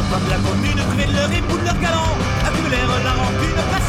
Comme la commune privée de leur époux de leur galant, accumulèrent la rancune,